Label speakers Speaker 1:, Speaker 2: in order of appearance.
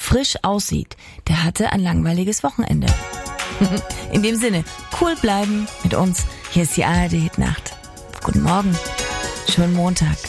Speaker 1: frisch aussieht, der hatte ein langweiliges Wochenende. In dem Sinne, cool bleiben mit uns. Hier ist die ARD Hit Nacht. Guten Morgen, schönen Montag.